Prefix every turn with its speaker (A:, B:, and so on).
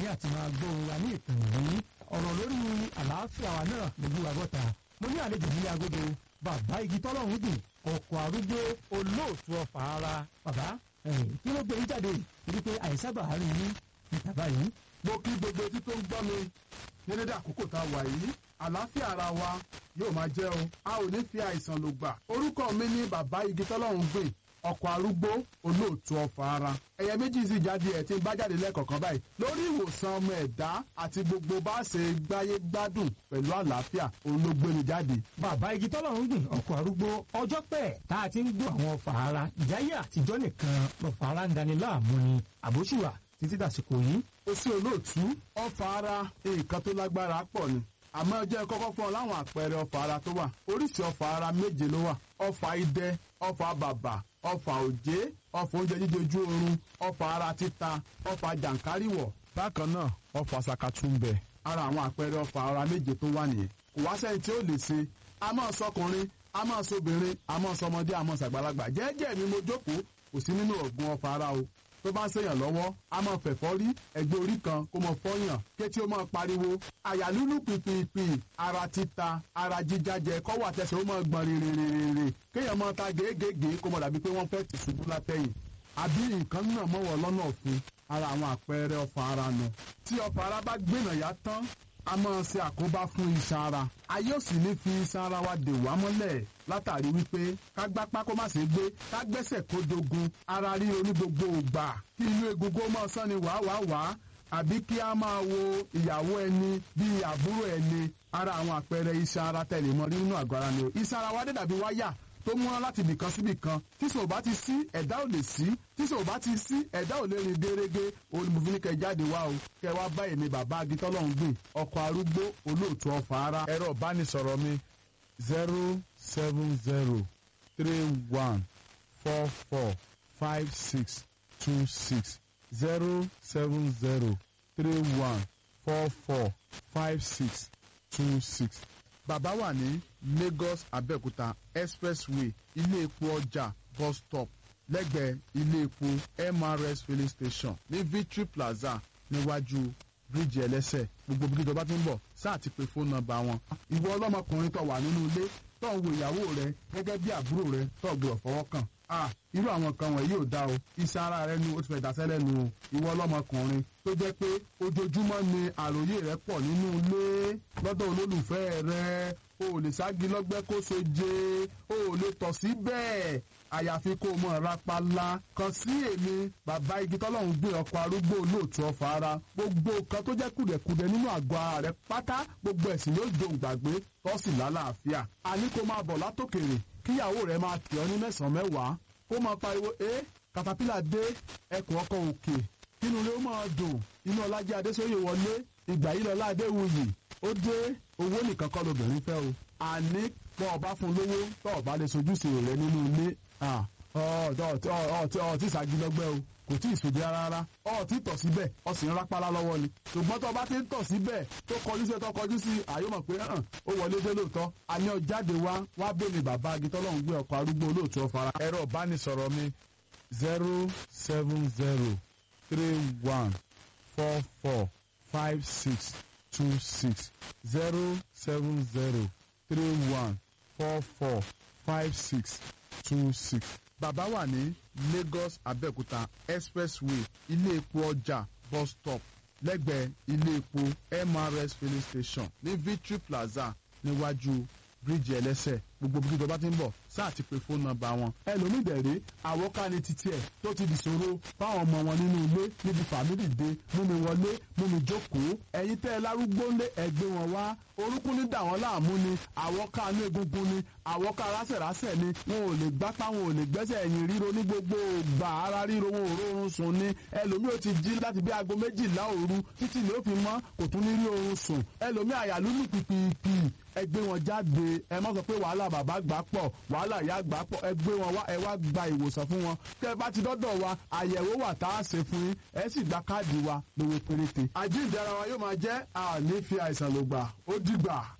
A: àti máa gbọ́ wa ní ìkànnì yìí ọ̀rọ̀ lórí àlàáfíà wa náà lójú wa bọ́ta mo ní àlejò nílé agodo bàbá igi tọ́lọ́run dùn ọkọ̀ arúgbó olóòtú ọ̀fà ara bàbá kí ló gbé yín jáde torí pé àìsábà rí yín níta báyìí.
B: mo kí gbogbo etí tó ń gbọ́ mi ní dédé àkókò tá a wà yìí àlàáfíà ara wa yóò máa jẹ́ o a ò ní fi àìsàn lò gbà. orúkọ mi ní bàbá igi tọ́lọ́run gbìn ọkọ̀ arúgbó olóòtú ọ̀fà ara. ẹ̀yẹ méjì sì jáde ẹ̀ tí ń bá jáde lẹ́ẹ̀kọ̀ọ̀kan báyìí lórí ìwòsàn ọmọ ẹ̀dá àti gbogbo bá ṣe gbáyé gbádùn pẹ̀lú àlàáfíà òun ló gbé mi jáde.
A: bàbá igi tọ́lọ́run gbìn ọkọ̀ arúgbó ọjọ́ pẹ́ tá a ti ń gbọ́ àwọn ọ̀fà ara ìyáyé àtijọ́ nìkan ọ̀fà ara ń dani láàmú ni àbóṣùwà títí dàsìkò yìí.
B: ó sì olóòtú ọ̀fà ara nǹkan tó lágbára pọ̀ ni àmọ́ jẹ́ kọ́kọ́ fún ọ láwọn àpẹẹrẹ ọ̀fà ara tó wà oríṣi ọ̀fà ara méje ló wà ọ̀fà idẹ ọ̀fà bàbà ọ̀fà òjé ọ̀fà oúnjẹ jíjẹ ojú oorun ọ̀fà ara títa ọ̀fà jàǹkáríwọ̀ bákan náà ọ̀fà sàkàtúmbẹ̀ ara àwọn àpẹẹrẹ ọ̀fà ara méje tó wà nìyẹn kò wá sẹ́yìn tí ó lè ṣe a máa sọkùnrin a máa sọbìnrin a máa sọmọdé a máa sàgbàlagbà jẹ́jẹ́ mi mo jókòó kò sí nínú ọ̀gbun ọ̀fà ara o tó bá ń ṣèyàn lọ́wọ́ a máa fẹ̀fọ́ rí ẹgbẹ́ orí kan kó máa fọ́yàn kétí ó máa pariwo àyà lúlù pìpìpì ara títa ara jíjájẹ kọ́wọ́ àtẹsẹ̀ ó máa gbọ̀n rèrèrèrè kéèyàn máa ta gèégèé kó máa dàbí pé wọ́n fẹ́ tì ṣubú látẹ̀yìn àbí nǹkan náà mọ́wọ́ lọ́nà ọ̀fun ara àwọn àpẹẹrẹ ọ̀fà ara nù tí ọ̀fà ara bá gbénà yá tán a máa ṣe àkóbá fún iṣan ara a yóò sì ní fi iṣan ara wa dè wá mọ́lẹ̀ látàrí wípé ká gbápá kó má ṣe gbé ká gbẹ́sẹ̀ kó dogun ara ríro ní gbogbo ògbà kí inú egungun máa sán ni wàá àbí kí a máa wo ìyàwó ẹni bíi àbúrò ẹni ara àwọn àpẹẹrẹ iṣan ara tẹ̀lé mọ́ nínú àgọ́ ara ni o iṣan ara wa dé dàbí wáyà tó múná láti ibìkan síbì kan tíṣò bá ti sí ẹ̀dá ò lè sí tíṣò bá ti sí ẹ̀dá ò lè rìn gẹ́rẹ́gẹ́ olùmọ̀fínìkẹ́ jáde wá o kẹ́ wá bá èmi bàbá agitọ́lọ́hún gbìn ọkọ̀ arúgbó olóòtú ọ̀fà ara. ẹ̀rọ ìbánisọ̀rọ̀ mi 07031445626 07031445626. bàbá wà ní Lagos Abẹ́òkúta expressway ilé epo ọjà bus stop lẹ́gbẹ̀ẹ́ ilé epo MRS filling station ní Victory Plaza níwájú bíríìjì ẹlẹ́sẹ̀ gbogbo bí ìjọba ti ń bọ̀ sáà ti pe fóònù nọ́mbà wọn. ìwọ ọlọ́mọkùnrin tó wà nínú ilé tó ń wo ìyàwó rẹ gẹ́gẹ́ bí àbúrò rẹ tó gbọ́dọ̀ fọwọ́ kàn. irú àwọn kan wọ̀nyí ò dá o iṣẹ́ ara rẹ nu ó ti fẹ́ dàsẹ́ lẹ́nu o ìwọ ọlọ́mọkùnrin tó jẹ́ pé ojoojúmọ́ ni àròyé rẹ pọ̀ nínú ilé lọ́dọ̀ olólùfẹ́ rẹ o ò lè ságí lọ́gbẹ́ kó soje o ò lè tọ̀ sí bẹ́ẹ̀ àyàfi kó o mọ̀ rapala kan sí èmi bàbá igi tọ́lọ́hún gbé ọkọ̀ arúgbó olóòtú ọ̀fà ara gbogbo kan tó jẹ́ kùdẹ̀kùdẹ̀ nínú àgọ́ ara rẹ pátá gbogbo ẹ̀sìn yóò dohùn gbàgbé tọ́sí lálàáfíà àní kó máa bọ̀ látòkèrè kíyàwó rẹ máa tì ọ́ ní mẹ́sàn-án mẹ́wàá kó máa pariwo katapila dé ẹkùn ọkọ̀ òkè kínú ló máa dùn inú ọlájẹ adéṣóyè wọlé ìgbà yìí lọlá adéwuyì ó dé owó nìkan kọ́ lobìnrin fẹ́ o àní pọ̀ ọba fún lówó tọ́ ọba lè sojúṣe rẹ nínú ilé ọtí ìṣàgílọ́gbẹ́ o kò tí ì sòdí rárá ọtí tọ̀ síbẹ̀ ọ sì ń rápálá lọ́wọ́ ni ṣùgbọ́n tó bá ti ń tọ̀ síbẹ̀ tó kọjú sí tó kọjú sí àyọ̀mọ̀ pé ó wọlé dé lóòótọ́ àní ọjáde wá bèèrè bàbá agitọ́lọ́hún gbé ọkọ̀ arúgbó olóòtú ọ̀fà ara. ẹ̀rọ ìbánisọ̀rọ̀ mi 07031445626 07031445626. bàbá wà ní Lagos Abẹ́òkúta expressway ilé epo ọjà bus stop lẹ́gbẹ̀ẹ́ ilé epo MRS filling station ní Victory Plaza níwájú bíríìjì ẹlẹ́sẹ̀ gbogbo bí ìjọba ti ń bọ̀ sáà ti pe fóònù nọ́mbà wọn. ẹlòmíì dẹ̀rẹ́ àwọ̀ká ni títí ẹ̀ tó ti dìṣòro fáwọn ọmọ wọn nínú ilé níbi fàmílì dé mú mi wọlé mú mi jókòó ẹ̀yin tẹ́ ẹ lárúgbó ńlé ẹgbẹ́ wọn wá orúnkún ní dà wọ́n láàmú ni àwọ̀ká inú egungun ni àwọ̀ká rásẹ̀rásẹ̀ ni wọn ò lè gbápá wọn ò lè gbẹ́sẹ̀ ẹ̀yìn ríro ní gbogbo ògbà ara ríro wọn ò rórun sùn ni ẹlòmíì ò ti jí láti bí aago 12 òru títí ni ó fi mọ́ kò tún ní rí oorun sùn ẹlòmíì àyà lúlù pìpìpì ẹgbẹ́ wọn jáde ẹ má sọ pé wàhálà bàbá gbà pọ̀ wàhálà ìyá gbà pọ̀ ẹgbẹ́ wọn wá ẹ wá gba ìwòsàn fún wọn kẹ́ ẹ bá ti dọ́dọ̀ wa àyẹ̀wò wà tá a ṣe fún yín ẹ sì gba káàdì wa lówó péréte. àjíǹde ara wa yóò máa jẹ́ àní fi àìsàn lògbà ó dìgbà.